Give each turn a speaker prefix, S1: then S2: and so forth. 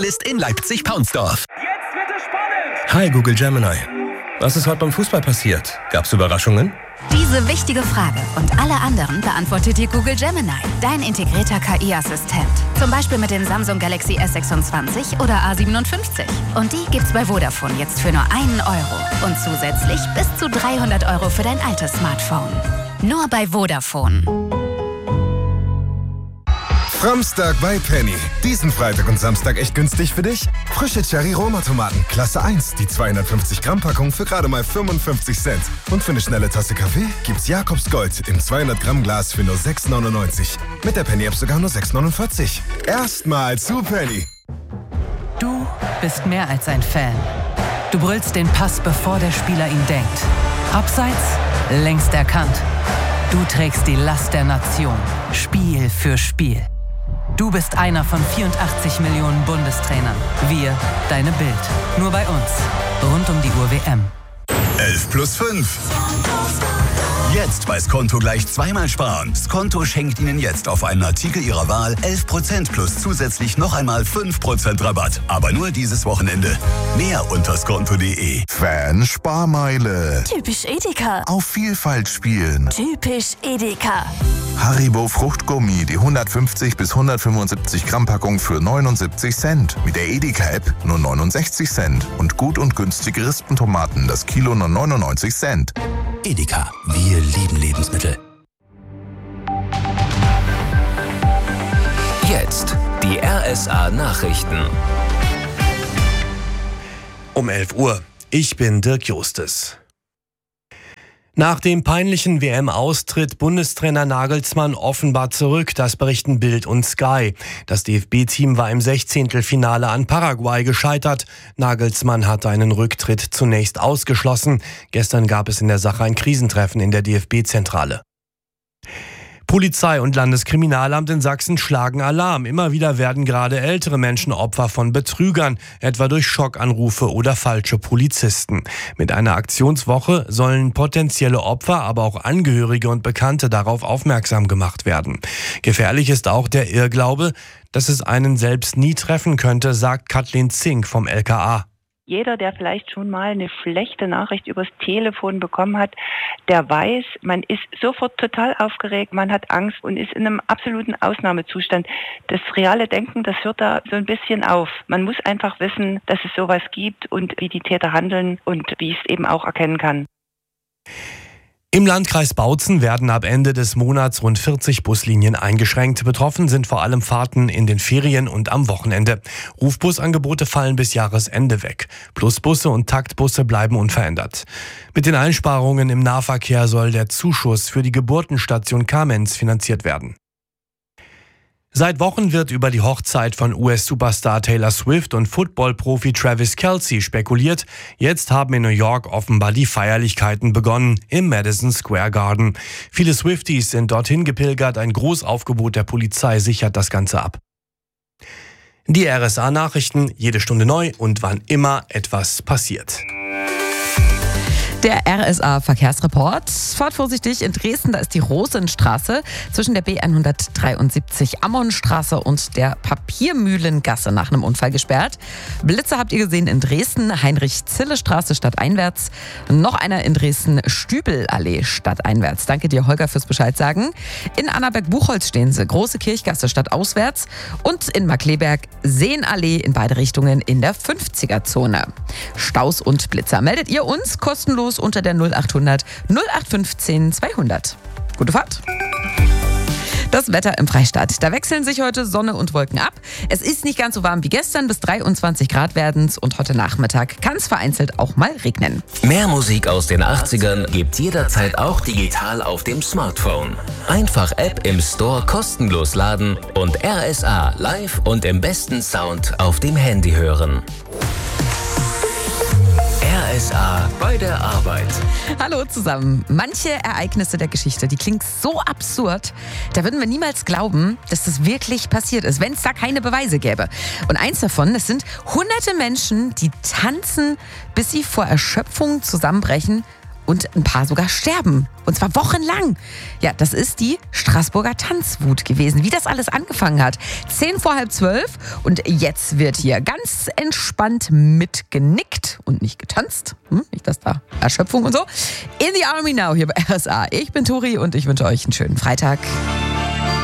S1: List in Leipzig-Paunsdorf.
S2: Jetzt wird es spannend!
S3: Hi Google Gemini. Was ist heute beim Fußball passiert? Gab's Überraschungen?
S4: Diese wichtige Frage und alle anderen beantwortet dir Google Gemini, dein integrierter KI-Assistent. Zum Beispiel mit dem Samsung Galaxy S26 oder A57. Und die gibt's bei Vodafone jetzt für nur 1 Euro. Und zusätzlich bis zu 300 Euro für dein altes Smartphone. Nur bei Vodafone.
S5: Framstag bei Penny. Diesen Freitag und Samstag echt günstig für dich? Frische Cherry-Roma-Tomaten, Klasse 1, die 250-Gramm-Packung für gerade mal 55 Cent. Und für eine schnelle Tasse Kaffee gibt's Jakobs Gold im 200-Gramm-Glas für nur 6,99. Mit der Penny-App sogar nur 6,49. Erstmal zu Penny.
S6: Du bist mehr als ein Fan. Du brüllst den Pass, bevor der Spieler ihn denkt. Abseits, längst erkannt. Du trägst die Last der Nation, Spiel für Spiel. Du bist einer von 84 Millionen Bundestrainern. Wir, deine Bild. Nur bei uns. Rund um die Uhr WM.
S7: 11 plus 5. Jetzt bei Skonto gleich zweimal sparen. Skonto schenkt Ihnen jetzt auf einen Artikel Ihrer Wahl 11% plus zusätzlich noch einmal 5% Rabatt. Aber nur dieses Wochenende. Mehr unter skonto.de.
S8: Fan-Sparmeile.
S9: Typisch Edeka.
S8: Auf Vielfalt spielen.
S9: Typisch Edeka.
S8: Haribo Fruchtgummi, die 150 bis 175 Gramm Packung für 79 Cent. Mit der Edeka-App nur 69 Cent. Und gut und günstige Rispentomaten, das Kilo nur 99 Cent.
S1: Edeka, wir lieben Lebensmittel. Jetzt die RSA-Nachrichten.
S3: Um 11 Uhr. Ich bin Dirk Justes. Nach dem peinlichen WM-Austritt Bundestrainer Nagelsmann offenbar zurück, das berichten Bild und Sky. Das DFB-Team war im 16. Finale an Paraguay gescheitert. Nagelsmann hatte einen Rücktritt zunächst ausgeschlossen. Gestern gab es in der Sache ein Krisentreffen in der DFB-Zentrale. Polizei und Landeskriminalamt in Sachsen schlagen Alarm. Immer wieder werden gerade ältere Menschen Opfer von Betrügern, etwa durch Schockanrufe oder falsche Polizisten. Mit einer Aktionswoche sollen potenzielle Opfer, aber auch Angehörige und Bekannte darauf aufmerksam gemacht werden. Gefährlich ist auch der Irrglaube, dass es einen selbst nie treffen könnte, sagt Kathleen Zink vom LKA.
S10: Jeder, der vielleicht schon mal eine schlechte Nachricht übers Telefon bekommen hat, der weiß, man ist sofort total aufgeregt, man hat Angst und ist in einem absoluten Ausnahmezustand. Das reale Denken, das hört da so ein bisschen auf. Man muss einfach wissen, dass es sowas gibt und wie die Täter handeln und wie ich es eben auch erkennen kann.
S3: Im Landkreis Bautzen werden ab Ende des Monats rund 40 Buslinien eingeschränkt. Betroffen sind vor allem Fahrten in den Ferien und am Wochenende. Rufbusangebote fallen bis Jahresende weg. Plusbusse und Taktbusse bleiben unverändert. Mit den Einsparungen im Nahverkehr soll der Zuschuss für die Geburtenstation Kamenz finanziert werden. Seit Wochen wird über die Hochzeit von US-Superstar Taylor Swift und Football-Profi Travis Kelce spekuliert. Jetzt haben in New York offenbar die Feierlichkeiten begonnen im Madison Square Garden. Viele Swifties sind dorthin gepilgert, ein Großaufgebot der Polizei sichert das Ganze ab. Die RSA-Nachrichten, jede Stunde neu und wann immer etwas passiert.
S11: Der RSA-Verkehrsreport. Fahrt vorsichtig in Dresden, da ist die Rosenstraße zwischen der B173 Ammonstraße und der Papiermühlengasse nach einem Unfall gesperrt. Blitze habt ihr gesehen in Dresden, Heinrich-Zille-Straße stadteinwärts. Noch einer in Dresden, Stübelallee stadteinwärts. Danke dir, Holger, fürs Bescheid sagen. In Annaberg-Buchholz stehen sie, Große Kirchgasse stadtauswärts. Und in Markleberg, Seenallee in beide Richtungen in der 50er-Zone. Staus und Blitzer. Meldet ihr uns kostenlos unter der 0800 0815 200. Gute Fahrt! Das Wetter im Freistaat. Da wechseln sich heute Sonne und Wolken ab. Es ist nicht ganz so warm wie gestern, bis 23 Grad werden's und heute Nachmittag kann es vereinzelt auch mal regnen.
S1: Mehr Musik aus den 80ern gibt's jederzeit auch digital auf dem Smartphone. Einfach App im Store kostenlos laden und RSA live und im besten Sound auf dem Handy hören. RSA bei der Arbeit.
S11: Hallo zusammen. Manche Ereignisse der Geschichte, die klingen so absurd, da würden wir niemals glauben, dass das wirklich passiert ist, wenn es da keine Beweise gäbe. Und eins davon, das sind hunderte Menschen, die tanzen, bis sie vor Erschöpfung zusammenbrechen und ein paar sogar sterben. Und zwar wochenlang. Ja, das ist die Straßburger Tanzwut gewesen. Wie das alles angefangen hat. 11:10 und jetzt wird hier ganz entspannt mitgenickt und nicht getanzt. Nicht, dass da Erschöpfung und so. In the Army Now hier bei RSA. Ich bin Turi und ich wünsche euch einen schönen Freitag.